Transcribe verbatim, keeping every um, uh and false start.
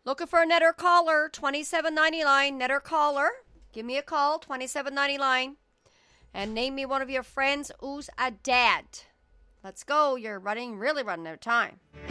Looking for a netter caller, twenty-seven ninety-nine, netter caller. Give me a call, twenty-seven ninety-nine. And name me one of your friends who's a dad. Let's go. You're running, really running out of time.